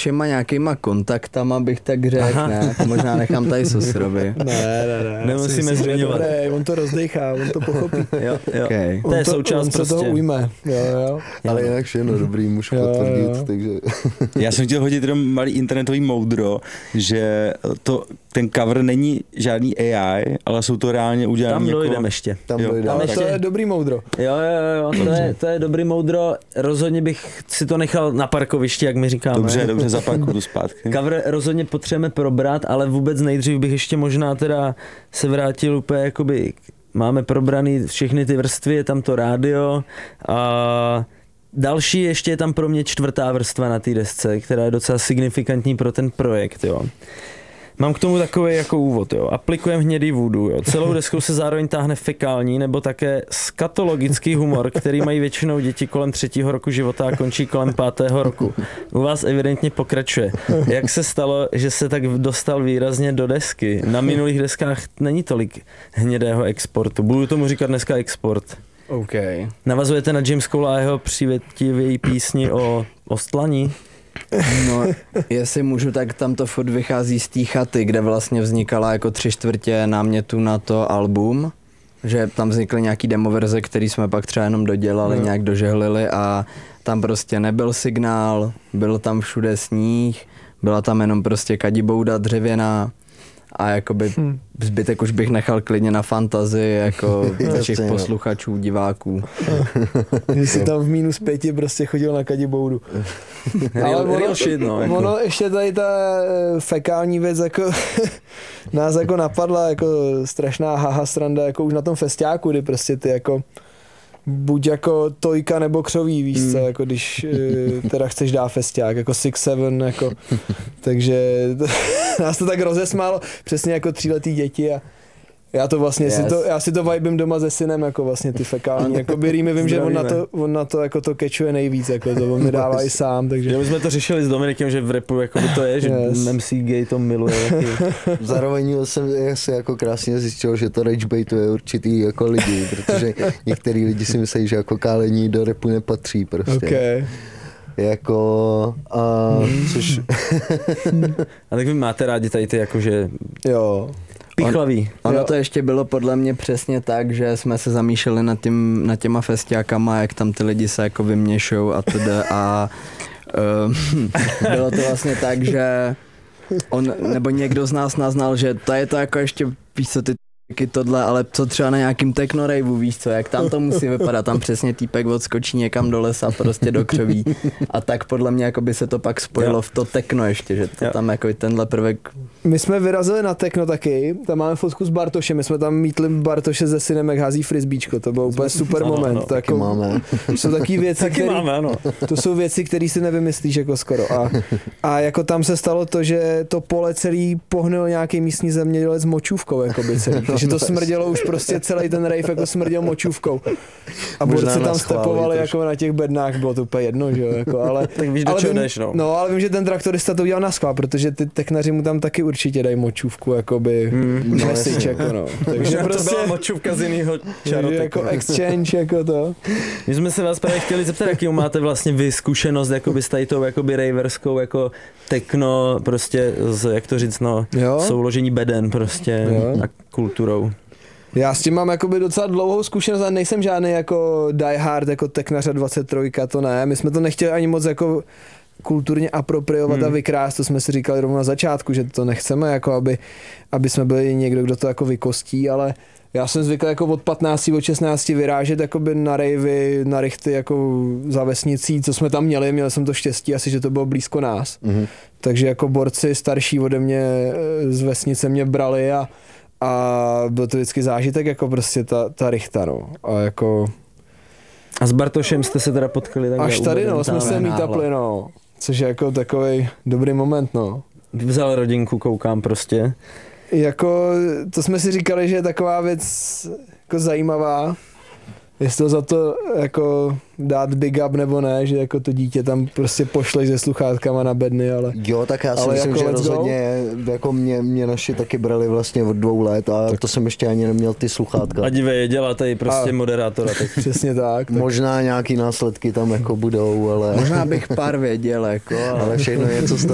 našima nějakýma kontaktama, bych tak řekl, ne? To možná nechám tady Sosrovi. Ne. Nemusíme zmiňovat. On to rozdechá, on to pochopí. Jo. Okay. To je součást on prostě. Se toho ujme. Jo. Ale jinak všechno dobrý, můžu potvrdit, takže... Já jsem chtěl hodit jenom malý internetový moudro, že ten cover není žádný AI, ale jsou to reálně udělané. Tam dojdeme ještě. Ale to je dobrý moudro. Jo, to je dobrý moudro. Rozhodně bych si to nechal na parkovišti, jak my říkáme. Dobře, zaparkuju zpátky. Cover rozhodně potřebujeme probrat, ale vůbec nejdřív bych ještě možná teda se vrátil úplně jakoby, máme probraný všechny ty vrstvy, je tam to rádio a další ještě je tam pro mě 4. vrstva na té desce, která je docela signifikantní pro ten projekt, jo. Mám k tomu takový jako úvod, jo. Aplikujeme hnědý voodoo, jo. Celou deskou se zároveň táhne fekální nebo také skatologický humor, který mají většinou děti kolem 3. roku života a končí kolem 5. roku. U vás evidentně pokračuje. Jak se stalo, že se tak dostal výrazně do desky? Na minulých deskách není tolik hnědého exportu. Budu tomu říkat dneska export. Okay. Navazujete na James Cole a jeho přívětivé písni o ostlaní? No, jestli můžu, tak tam to furt vychází z té chaty, kde vlastně vznikala jako 3/4 námětu na to album, že tam vznikly nějaký demoverze, který jsme pak třeba jenom dodělali, nějak dožehlili a tam prostě nebyl signál, byl tam všude sníh, byla tam jenom prostě kadibouda dřevěná a jakoby zbytek už bych nechal klidně na fantazii jako našich posluchačů, diváků. Že jsi tam v -5 prostě chodil na kadiboudu. Real shit, no. Jako. Ono ještě tady ta fekální věc jako nás jako napadla jako strašná haha sranda jako už na tom festiáku, kdy prostě ty jako buď jako tojka nebo křoví, víš co, jako když teda chceš dát festiák, jako 6-7, jako, takže nás to tak rozesmálo, přesně jako 3letý děti a já to vlastně, já si to vibím doma se synem, jako vlastně ty fekální, jako rýmy, vím, že on na to jako to kečuje nejvíc, jako to on mi dává i sám, takže. My jsme to řešili s Dominikem, že v rapu jako to je, že MC Gay to miluje. Zároveň jsem si jako krásně zjistil, že to ragebaituje určitý jako lidi, protože některý lidi si myslí, že jako kálení do rapu nepatří prostě. Okay. Jako což... A tak vy máte rádi tady ty jakože... Jo. Pichlavý. Ono to ještě bylo podle mě přesně tak, že jsme se zamýšleli nad těma festiákama, jak tam ty lidi se jako vyměšou a teda a bylo to vlastně tak, že on, nebo někdo z nás naznal, že to je to jako ještě, víš co, ty tohle, ale co třeba na nějakým techno raveu, víš co, jak tam to musí vypadat, tam přesně týpek odskočí někam do lesa, prostě do křoví a tak podle mě jako by se to pak spojilo v to techno ještě, že to tam jako tenhle prvek. My jsme vyrazili na techno taky, tam máme fotku s Bartošem, my jsme tam mítli Bartoše se synem, jak hází frisbíčko, to byl úplně super moment. To taky jako, máme. Jsou taky věci, to jsou věci, které si nevymyslíš jako skoro. A jako tam se stalo to, že to pole celý pohnul nějaký místní zemědělec močůvkou, jako by celý. Takže to smrdělo už prostě celý ten rave jako smrděl močůvkou. A borci tam stepovali jako na těch bednách, bylo to úplně jedno, že jo, jako, ale... Tak víš, do čeho jdeš, no. No, ale vím, že ten traktorista to udělal naschvál, protože ty technaři mu tam taky určitě dají močůvku, jakoby message, jako no. Takže prostě... To byla močůvka z jinýho čarotek. Jako exchange, jako to. My jsme se vás právě chtěli zeptat, jaký máte vlastně vy zkušenost jakoby s tady tou jakoby raverskou, jako techno, prostě, jak to říct, no, souložení beden prostě a kulturou. Já s tím mám jakoby docela dlouhou zkušenost a nejsem žádný jako die hard, jako technařa 23, to ne. My jsme to nechtěli ani moc jako kulturně apropriovat a vykrást, to jsme si říkali rovnou na začátku, že to nechceme, jako aby jsme byli někdo, kdo to jako vykostí, ale já jsem zvyklý jako od 15, od 16 vyrážet jakoby na ravey, na rychty jako za vesnicí, co jsme tam měl jsem to štěstí asi, že to bylo blízko nás. Takže jako borci starší ode mě z vesnice mě brali a byl to vždycky zážitek, jako prostě ta rychta, no. A jako... A s Bartošem jste se teda potkali takhle? Až tady, no, jsme se meetupli, no. Což je jako takovej dobrý moment, no. Vzal rodinku, koukám prostě. Jako, to jsme si říkali, že je taková věc jako zajímavá. Jestli to za to jako dát big up nebo ne, že jako to dítě tam prostě pošleš se sluchátkama na bedny, ale... Jo, tak já si myslím, jako že rozhodně, jako mě naši taky brali vlastně od 2 let a tak to jsem ještě ani neměl ty sluchátka. A dívej, dělá tady prostě moderátora. Tak. Přesně tak. Možná nějaký následky tam jako budou, ale... Možná bych pár věděl, jako, ale všechno je, co